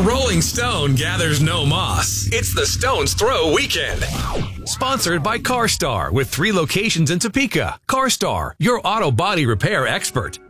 Rolling Stone gathers no moss. It's the Stone's Throw Weekend. Sponsored by CarStar with 3 locations in Topeka. CarStar, your auto body repair expert.